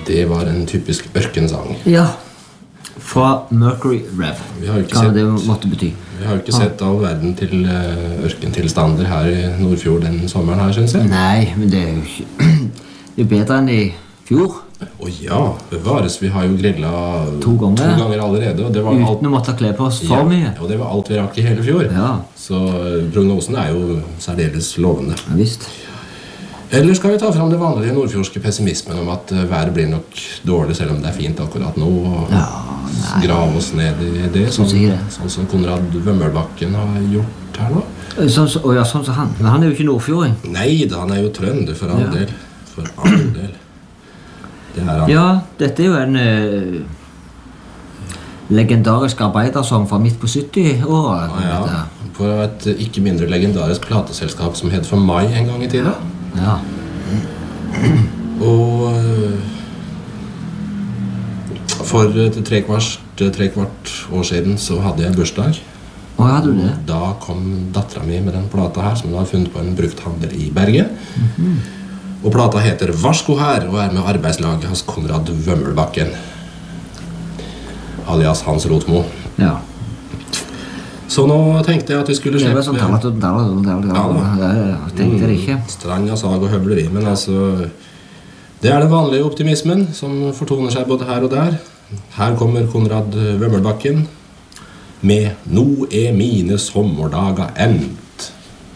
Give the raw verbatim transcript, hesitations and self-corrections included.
Det var en typisk ørkensang. Ja, fra Mercury Rev. Vi har jo ikke Hva sett, det måtte bety. vi har jo ikke sett all verden til uh, ørkentilstander her i Nordfjord den sommeren her, synes jeg. Nei, men det er jo ikke... Det er bedre enn i fjor. Å ja, bevares. Vi har jo grillet To ganger. to ganger allerede. Og det var alt, Uten å måtte kle på oss for ja, mye. og det var alt vi rakk i hele fjor. Ja, Så uh, prognosen er jo særdeles lovende. ja visst. Eller skal vi ta fram det vanlige nordfjordske pessimismen om at uh, været blir nok dårlig selv om det er fint akkurat nå, og Ja, nei. grave oss ned i det, sånn, Synes ikke det. sånn som Konrad Vømmelbakken har gjort her nå? Sånn, så, å ja, sånn som han. Men han er jo ikke nordfjording. Nei da, han er jo trønder for all Ja. del. For all del. Det er han. Ja, dette er jo en eh, legendarisk arbeidersang fra midt på sytti-året. Ah, ja. På et uh, ikke mindre legendarisk plateselskap som het For Mai en gang i tiden. Ja. Og uh, for uh, tre kvart, tre kvart år siden så hadde jeg bursdag. Å, hadde du det? Da kom datteren min med den plata her som hun har funnet på en brukthandel i Bergen. Mhm. Og plata heter Varsko her og er med arbeidslaget hans Konrad Vømmelbakken, alias Hans Rotmo. Ja. Så nå tenkte jeg at vi skulle Det var slippe sånn talat og talat og talat. Ja, da. Ja, ja, jeg tenkte det ikke. strang av sag og høvleri, men altså det er den vanlige optimismen som fortoner seg både her og der. Her kommer Konrad Vømmelbakken med «Nå er mine sommerdager enn».